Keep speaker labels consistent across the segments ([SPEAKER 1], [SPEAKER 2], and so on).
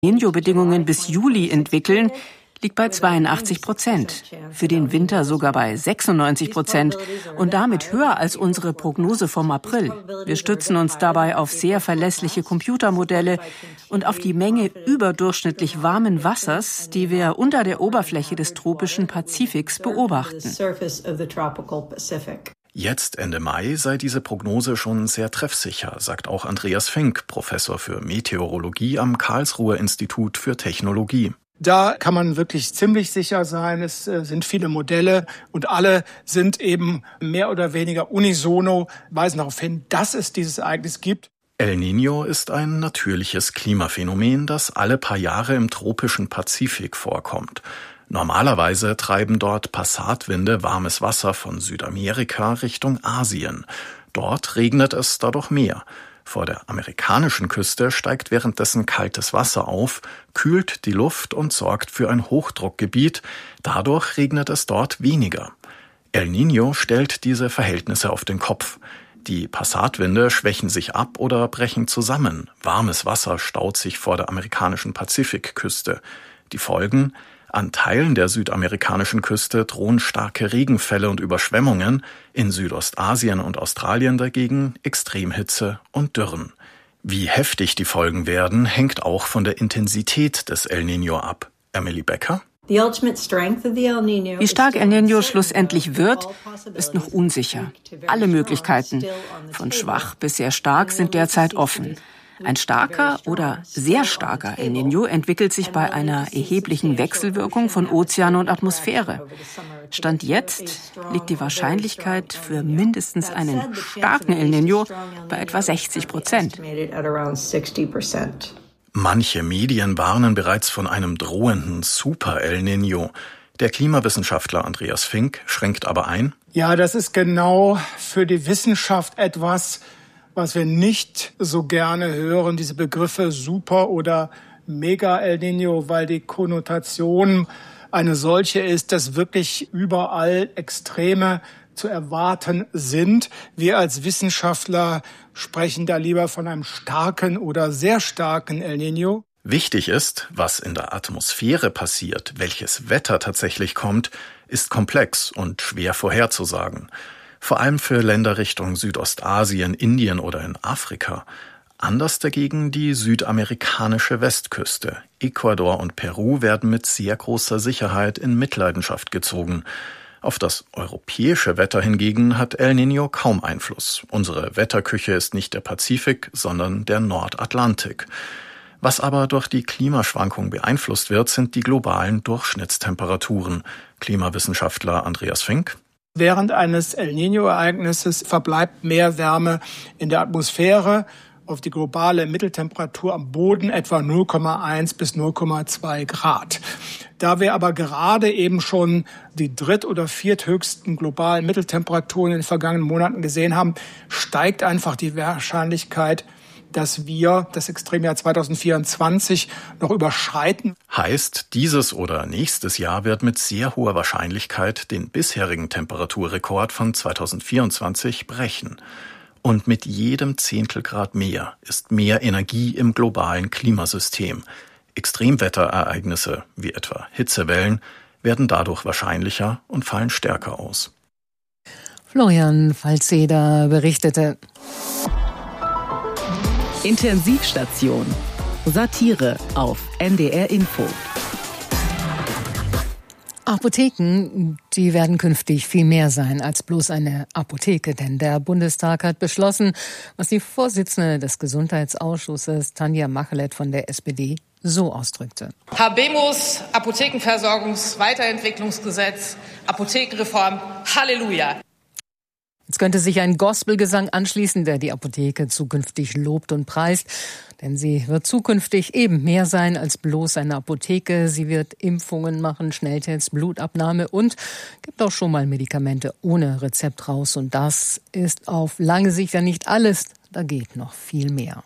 [SPEAKER 1] Niño-Bedingungen bis Juli entwickeln, liegt bei 82%, für den Winter sogar bei 96% und damit höher als unsere Prognose vom April. Wir stützen uns dabei auf sehr verlässliche Computermodelle und auf die Menge überdurchschnittlich warmen Wassers, die wir unter der Oberfläche des tropischen Pazifiks beobachten.
[SPEAKER 2] Jetzt, Ende Mai, sei diese Prognose schon sehr treffsicher, sagt auch Andreas Fink, Professor für Meteorologie am Karlsruher Institut für Technologie.
[SPEAKER 3] Da kann man wirklich ziemlich sicher sein. Es sind viele Modelle und alle sind eben mehr oder weniger unisono, weisen darauf hin, dass es dieses Ereignis gibt.
[SPEAKER 2] El Niño ist ein natürliches Klimaphänomen, das alle paar Jahre im tropischen Pazifik vorkommt. Normalerweise treiben dort Passatwinde warmes Wasser von Südamerika Richtung Asien. Dort regnet es dadurch mehr. Vor der amerikanischen Küste steigt währenddessen kaltes Wasser auf, kühlt die Luft und sorgt für ein Hochdruckgebiet. Dadurch regnet es dort weniger. El Niño stellt diese Verhältnisse auf den Kopf. Die Passatwinde schwächen sich ab oder brechen zusammen. Warmes Wasser staut sich vor der amerikanischen Pazifikküste. Die Folgen: An Teilen der südamerikanischen Küste drohen starke Regenfälle und Überschwemmungen, in Südostasien und Australien dagegen Extremhitze und Dürren. Wie heftig die Folgen werden, hängt auch von der Intensität des El Niño ab. Emily Becker?
[SPEAKER 1] Wie stark El Niño schlussendlich wird, ist noch unsicher. Alle Möglichkeiten, von schwach bis sehr stark, sind derzeit offen. Ein starker oder sehr starker El Niño entwickelt sich bei einer erheblichen Wechselwirkung von Ozean und Atmosphäre. Stand jetzt liegt die Wahrscheinlichkeit für mindestens einen starken El Niño bei etwa 60%.
[SPEAKER 2] Manche Medien warnen bereits von einem drohenden Super-El Niño. Der Klimawissenschaftler Andreas Fink schränkt aber ein:
[SPEAKER 3] Ja, das ist genau für die Wissenschaft etwas, was wir nicht so gerne hören, diese Begriffe Super- oder Mega-El Niño, weil die Konnotation eine solche ist, dass wirklich überall Extreme zu erwarten sind. Wir als Wissenschaftler sprechen da lieber von einem starken oder sehr starken El Niño.
[SPEAKER 2] Wichtig ist, was in der Atmosphäre passiert, welches Wetter tatsächlich kommt, ist komplex und schwer vorherzusagen. Vor allem für Länder Richtung Südostasien, Indien oder in Afrika. Anders dagegen die südamerikanische Westküste. Ecuador und Peru werden mit sehr großer Sicherheit in Mitleidenschaft gezogen. Auf das europäische Wetter hingegen hat El Niño kaum Einfluss. Unsere Wetterküche ist nicht der Pazifik, sondern der Nordatlantik. Was aber durch die Klimaschwankung beeinflusst wird, sind die globalen Durchschnittstemperaturen. Klimawissenschaftler Andreas Fink:
[SPEAKER 3] Während eines El Niño-Ereignisses verbleibt mehr Wärme in der Atmosphäre, auf die globale Mitteltemperatur am Boden etwa 0,1 bis 0,2 Grad. Da wir aber gerade eben schon die dritt- oder vierthöchsten globalen Mitteltemperaturen in den vergangenen Monaten gesehen haben, steigt einfach die Wahrscheinlichkeit, dass wir das Extremjahr 2024 noch überschreiten.
[SPEAKER 2] Heißt, dieses oder nächstes Jahr wird mit sehr hoher Wahrscheinlichkeit den bisherigen Temperaturrekord von 2024 brechen. Und mit jedem Zehntelgrad mehr ist mehr Energie im globalen Klimasystem. Extremwetterereignisse, wie etwa Hitzewellen, werden dadurch wahrscheinlicher und fallen stärker aus.
[SPEAKER 4] Florian Falzeder berichtete.
[SPEAKER 5] Intensivstation. Satire auf NDR Info.
[SPEAKER 4] Apotheken, die werden künftig viel mehr sein als bloß eine Apotheke, denn der Bundestag hat beschlossen, was die Vorsitzende des Gesundheitsausschusses Tanja Machelet von der SPD so ausdrückte.
[SPEAKER 6] Habemus Apothekenversorgungsweiterentwicklungsgesetz, Apothekenreform, Halleluja!
[SPEAKER 4] Jetzt könnte sich ein Gospelgesang anschließen, der die Apotheke zukünftig lobt und preist. Denn sie wird zukünftig eben mehr sein als bloß eine Apotheke. Sie wird Impfungen machen, Schnelltests, Blutabnahme und gibt auch schon mal Medikamente ohne Rezept raus. Und das ist auf lange Sicht ja nicht alles. Da geht noch viel mehr.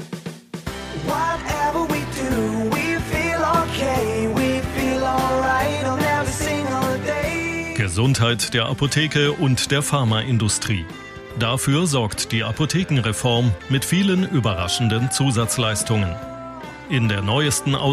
[SPEAKER 7] Gesundheit der Apotheke und der Pharmaindustrie. Dafür sorgt die Apothekenreform mit vielen überraschenden Zusatzleistungen. In der neuesten